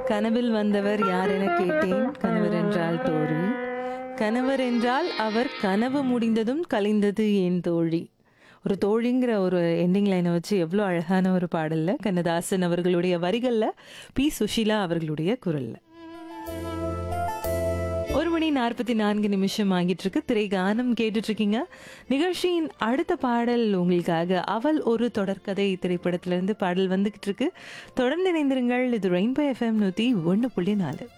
கனவில் வந்தவர் யார் என கேட்டேன். கணவர் என்றால் தோழி. கணவர் என்றால் அவர் கனவு முடிந்ததும் கலைந்தது என் தோழி. ஒரு தோழிங்கிற ஒரு எண்டிங் லைனை வச்சு எவ்வளோ அழகான ஒரு பாடல்ல கண்ணதாசன் அவர்களுடைய வரிகள்ல பி சுஷீலா அவர்களுடைய குரல்ல. 1:44 ஆகிட்டு இருக்கு. திரைகானம் கேட்டுட்டு இருக்கீங்க. நிகழ்ச்சியின் அடுத்த பாடல் உங்களுக்காக அவள் ஒரு தொடர்கதை திரைப்படத்திலிருந்து பாடல் வந்துகிட்டு இருக்கு. தொடர்ந்து இணைந்திருங்கள். இது ரெயின்போ FM 101.4.